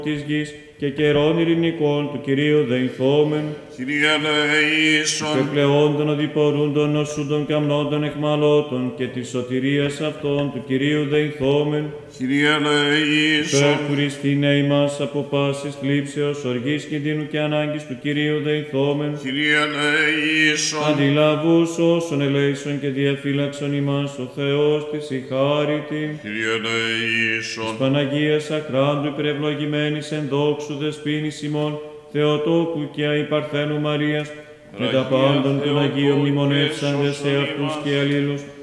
της γης και καιρών ειρηνικών του Κυρίου δεηθόμεν. Κύριε ελεήσον, Πεπλεόντων οδηπορούντων νοσούντων καμνόντων εχμαλώτων και της σωτηρίας αυτών του Κυρίου δεηθόμεν. Κύριε ελεήσον, Περκουριστήνε ημάς από πάσης θλίψεως, οργής, κινδύνου και ανάγκης του Κυρίου δεηθόμεν. Κύριε ελεήσον, Αντιλαβούς όσων ελέησον και διαφύλαξον ημάς ο Θεός της η χάριτη. Κύριε ελεήσον, Παναγίας Αχράντου υπερευλογημένης εν δόξου δεσποίνης ημών, Θεοτόκου και αϊπαρθένου Μαρίας, με τα πάντων των Αγίων μνημονεύσαντες σε αυτούς και αλλήλους,